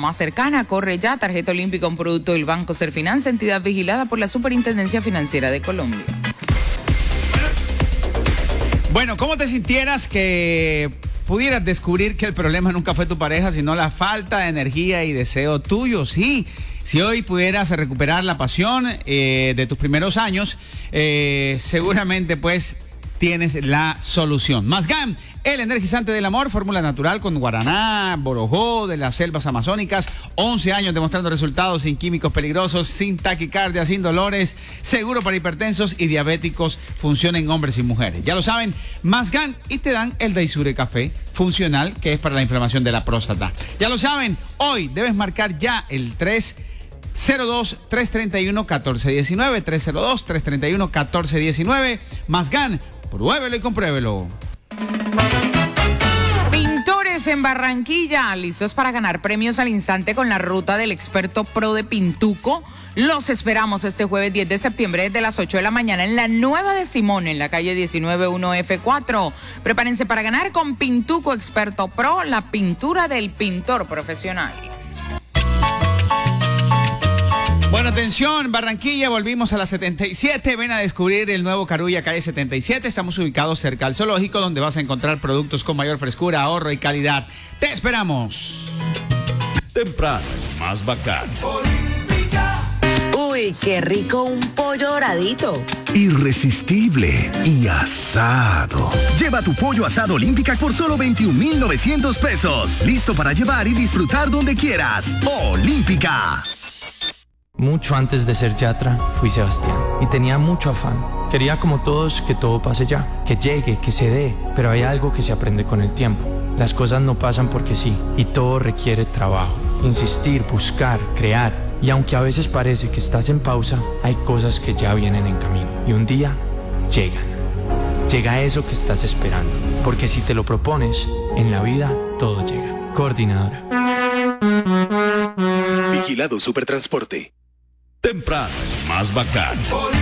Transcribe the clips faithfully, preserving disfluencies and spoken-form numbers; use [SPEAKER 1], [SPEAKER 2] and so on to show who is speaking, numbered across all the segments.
[SPEAKER 1] más cercana. Corre ya, tarjeta olímpica, un producto del Banco Serfinanza, entidad vigilada por la Superintendencia Financiera de Colombia.
[SPEAKER 2] Bueno, ¿cómo te sintieras que pudieras descubrir que el problema nunca fue tu pareja, sino la falta de energía y deseo tuyo? Sí. Si hoy pudieras recuperar la pasión eh, de tus primeros años, eh, seguramente pues tienes la solución. Masgan, el energizante del amor, fórmula natural con guaraná, borojó de las selvas amazónicas, once años demostrando resultados sin químicos peligrosos, sin taquicardia, sin dolores, seguro para hipertensos y diabéticos, funciona en hombres y mujeres. Ya lo saben, Masgan, y te dan el Daisure Café funcional, que es para la inflamación de la próstata. Ya lo saben, hoy debes marcar ya el tres cero dos, tres tres uno, uno cuatro uno nueve, tres cero dos, tres tres uno, uno cuatro uno nueve. Masgan, pruébelo y compruébelo.
[SPEAKER 1] Pintores en Barranquilla, listos para ganar premios al instante con la ruta del experto pro de Pintuco. Los esperamos este jueves diez de septiembre desde las ocho de la mañana en la Nueva de Simón, en la calle diecinueve uno F cuatro. Prepárense para ganar con Pintuco Experto Pro, la pintura del pintor profesional.
[SPEAKER 2] Bueno, atención, Barranquilla, volvimos a la setenta y siete. Ven a descubrir el nuevo Carulla, calle setenta y siete. Estamos ubicados cerca al zoológico, donde vas a encontrar productos con mayor frescura, ahorro y calidad. ¡Te esperamos!
[SPEAKER 3] Temprano es más bacán.
[SPEAKER 4] Uy, qué rico un pollo doradito.
[SPEAKER 5] Irresistible y asado. Lleva tu pollo asado Olímpica por solo veintiún mil novecientos pesos. Listo para llevar y disfrutar donde quieras. Olímpica.
[SPEAKER 6] Mucho antes de ser Yatra, fui Sebastián y tenía mucho afán. Quería como todos que todo pase ya, que llegue, que se dé, pero hay algo que se aprende con el tiempo. Las cosas no pasan porque sí, y todo requiere trabajo, insistir, buscar, crear. Y aunque a veces parece que estás en pausa, hay cosas que ya vienen en camino y un día llegan. Llega eso que estás esperando, porque si te lo propones, en la vida todo llega. Coordinadora.
[SPEAKER 7] Vigilado Supertransporte.
[SPEAKER 3] Temprano es más bacán.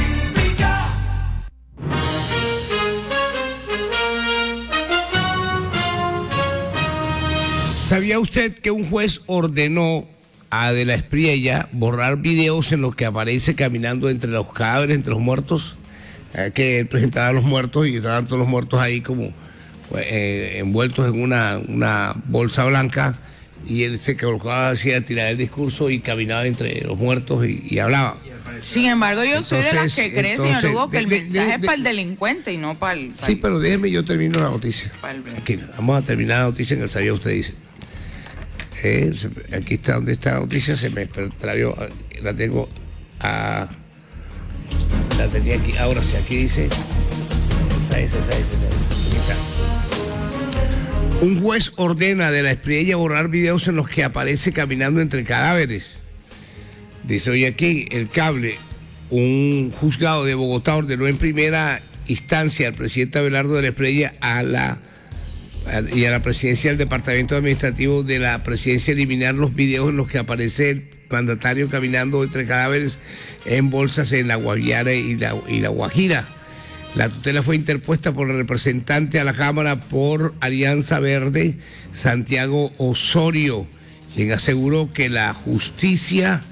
[SPEAKER 8] ¿Sabía usted que un juez ordenó a De la Espriella borrar videos en los que aparece caminando entre los cadáveres, entre los muertos? Eh, que él presentaba a los muertos y estaban todos los muertos ahí como eh, envueltos en una, una bolsa blanca, y él se colocaba así a tirar el discurso y caminaba entre los muertos y, y hablaba.
[SPEAKER 1] Sin embargo, yo soy de las
[SPEAKER 8] Entonces,
[SPEAKER 1] que cree,
[SPEAKER 8] entonces,
[SPEAKER 1] señor Hugo, que
[SPEAKER 8] de-
[SPEAKER 1] el
[SPEAKER 8] de-
[SPEAKER 1] mensaje
[SPEAKER 8] de-
[SPEAKER 1] es para el delincuente y no para el...
[SPEAKER 8] Sí, pero déjeme, yo termino la noticia.
[SPEAKER 1] Para el-
[SPEAKER 8] Aquí, vamos a terminar la noticia en el sabía usted dice. Eh, se- aquí está donde está la noticia, se me extravió, la tengo a... La tenía aquí, ahora sí, aquí dice... Esa es, esa es, esa es. Aquí está. Un juez ordena de la Espriella borrar videos en los que aparece caminando entre cadáveres. Dice hoy aquí, el cable, un juzgado de Bogotá ordenó en primera instancia al presidente Abelardo de la Espriella a la, a, y a la presidencia del Departamento Administrativo de la Presidencia eliminar los videos en los que aparece el mandatario caminando entre cadáveres en bolsas en la Guaviare y la, y la Guajira. La tutela fue interpuesta por el representante a la Cámara por Alianza Verde, Santiago Osorio, quien aseguró que la justicia,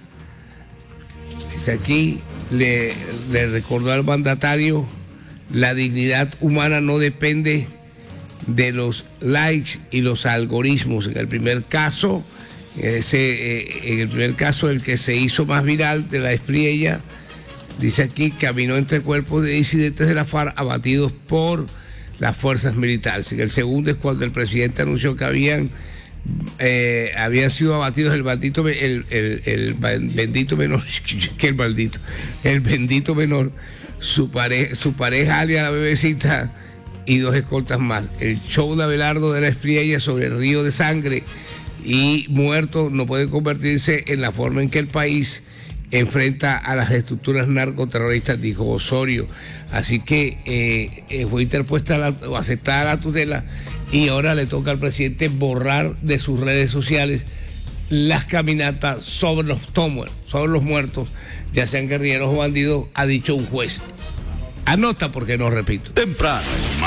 [SPEAKER 8] dice aquí, le, le recordó al mandatario, la dignidad humana no depende de los likes y los algoritmos. En el primer caso, ese, eh, en el primer caso, el que se hizo más viral de la Espriella, dice aquí, caminó entre cuerpos de disidentes de la FARC abatidos por las fuerzas militares. En el segundo es cuando el presidente anunció que habían, eh, habían sido abatidos el maldito, el, el, el bendito menor, que el maldito, el bendito menor, su, pare, su pareja alias la bebecita y dos escoltas más. El show de Abelardo de la Espriella sobre el río de sangre y muertos no puede convertirse en la forma en que el país enfrenta a las estructuras narcoterroristas, dijo Osorio. Así que eh, fue interpuesta la, o aceptada la tutela y ahora le toca al presidente borrar de sus redes sociales las caminatas sobre los tomos, sobre los muertos, ya sean guerrilleros o bandidos, ha dicho un juez. Anota porque no repito.
[SPEAKER 3] Temprano es más